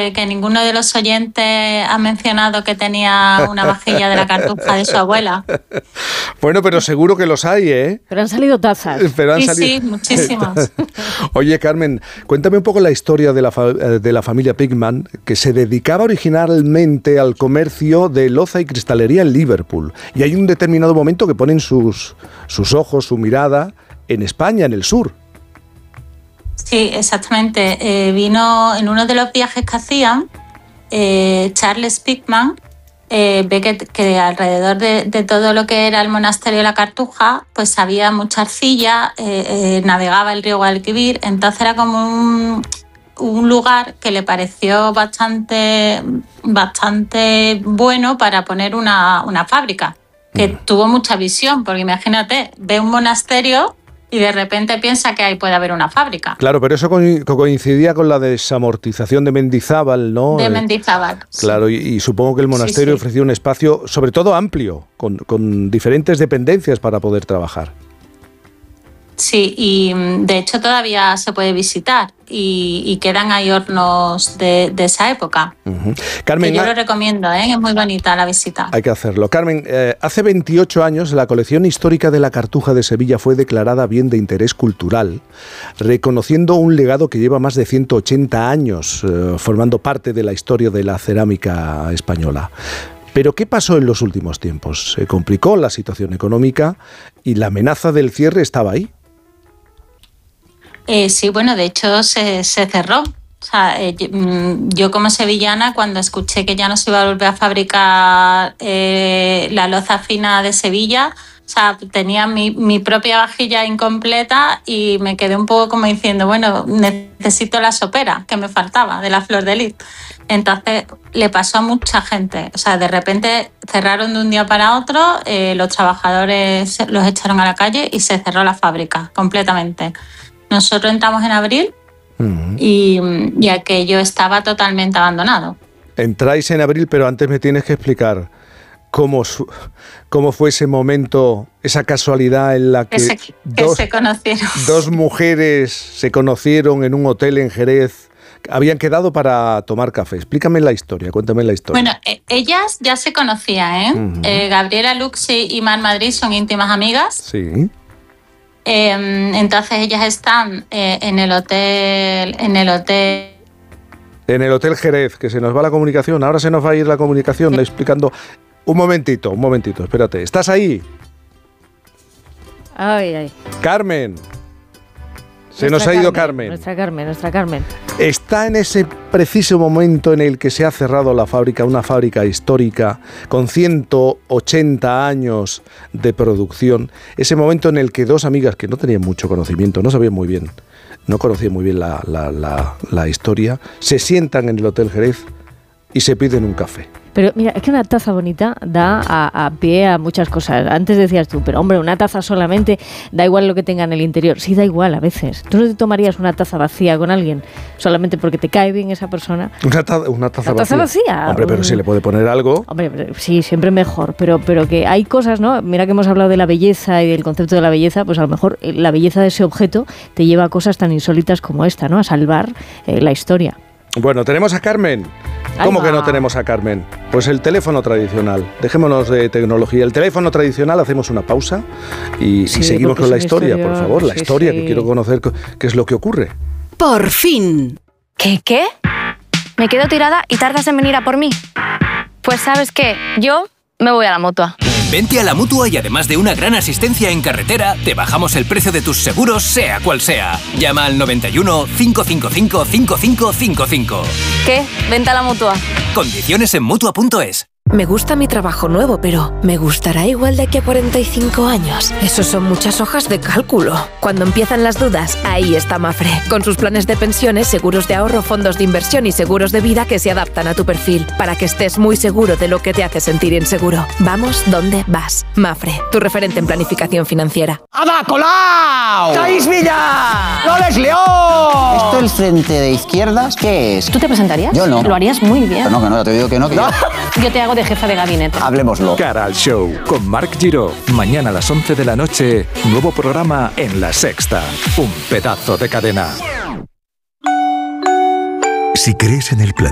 que ninguno de los oyentes ha mencionado que tenía una vajilla de la Cartuja de su abuela. Bueno, pero seguro que los hay, ¿eh? Pero han salido tazas. Sí, muchísimas. Oye, Carmen, cuéntame un poco la historia de la familia Pickman, que se dedicaba originalmente al comercio de loza y cristalería en Liverpool. Y hay un determinado momento que ponen sus ojos, su mirada en España, en el sur. Sí, exactamente. Vino en uno de los viajes que hacían, Charles Pickman, ve que alrededor de todo lo que era el monasterio de la Cartuja, pues había mucha arcilla, navegaba el río Guadalquivir, entonces era como un lugar que le pareció bastante bueno para poner una fábrica, que tuvo mucha visión, porque imagínate, ve un monasterio y de repente piensa que ahí puede haber una fábrica. Claro, pero eso coincidía con la desamortización de Mendizábal, ¿no? De Mendizábal. Claro, y supongo que el monasterio ofrecía un espacio, sobre todo amplio, con diferentes dependencias para poder trabajar. Sí, y de hecho todavía se puede visitar y quedan ahí hornos de esa época. Uh-huh. Carmen, que yo lo recomiendo, es muy bonita la visita. Hay que hacerlo. Carmen, hace 28 años la colección histórica de la Cartuja de Sevilla fue declarada bien de interés cultural, reconociendo un legado que lleva más de 180 años formando parte de la historia de la cerámica española. Pero ¿qué pasó en los últimos tiempos? Se complicó la situación económica y la amenaza del cierre estaba ahí. Sí, bueno, de hecho se cerró. O sea, yo como sevillana, cuando escuché que ya no se iba a volver a fabricar la loza fina de Sevilla, o sea, tenía mi propia vajilla incompleta y me quedé un poco como diciendo, bueno, necesito la sopera que me faltaba de la Flor de Lis. Entonces le pasó a mucha gente. O sea, de repente cerraron de un día para otro, los trabajadores los echaron a la calle y se cerró la fábrica completamente. Nosotros entramos en abril y aquello estaba totalmente abandonado. Entráis en abril, pero antes me tienes que explicar cómo fue ese momento, esa casualidad en la que se conocieron. Dos mujeres se conocieron en un hotel en Jerez. Habían quedado para tomar café. Explícame la historia, cuéntame la historia. Bueno, ellas ya se conocían, Gabriela Luxi y Mar Madrid son íntimas amigas. Sí. Entonces ellas están en el hotel Jerez, que se nos va la comunicación. Ahora se nos va a ir la comunicación explicando. Un momentito, espérate. ¿Estás ahí? Ay. Carmen. Se nos ha ido Carmen. Nuestra Carmen. Está en ese preciso momento en el que se ha cerrado la fábrica, una fábrica histórica con 180 años de producción. Ese momento en el que dos amigas que no tenían mucho conocimiento, no sabían muy bien, no conocían muy bien la historia, se sientan en el Hotel Jerez y se piden un café. Pero mira, es que una taza bonita da a pie a muchas cosas. Antes decías tú, pero hombre, una taza solamente, da igual lo que tenga en el interior. Sí, da igual a veces. ¿Tú no te tomarías una taza vacía con alguien solamente porque te cae bien esa persona? Una taza vacía. Hombre, pero si le puede poner algo. Hombre, sí, siempre mejor. Pero que hay cosas, ¿no? Mira que hemos hablado de la belleza y del concepto de la belleza, pues a lo mejor la belleza de ese objeto te lleva a cosas tan insólitas como esta, ¿no? A salvar la historia. Bueno, tenemos a Carmen. ¿Cómo que no tenemos a Carmen? Pues el teléfono tradicional. Dejémonos de tecnología. El teléfono tradicional, hacemos una pausa y seguimos con la historia, por favor. La historia, que quiero conocer qué es lo que ocurre. ¡Por fin! ¿Qué? ¿Me quedo tirada y tardas en venir a por mí? Pues ¿sabes qué? Yo me voy a la Mutua. Vente a la Mutua y además de una gran asistencia en carretera, te bajamos el precio de tus seguros, sea cual sea. Llama al 91 555 5555. ¿Qué? Vente a la Mutua. Condiciones en Mutua.es. Me gusta mi trabajo nuevo, pero ¿me gustará igual de aquí a 45 años? Eso son muchas hojas de cálculo. Cuando empiezan las dudas, ahí está Mafre. Con sus planes de pensiones, seguros de ahorro, fondos de inversión y seguros de vida que se adaptan a tu perfil, para que estés muy seguro de lo que te hace sentir inseguro. Vamos donde vas. Mafre, tu referente en planificación financiera. ¡Ada Colau! ¡Taís Villa! ¡Loles León! ¿Esto el frente de izquierdas qué es? ¿Tú te presentarías? Yo no. Lo harías muy bien. No, te digo que no. Yo te hago de jefa de gabinete. Hablemoslo. Cara al show con Marc Giró. Mañana a las 11 de la noche, nuevo programa en La Sexta. Un pedazo de cadena. Si crees en el plan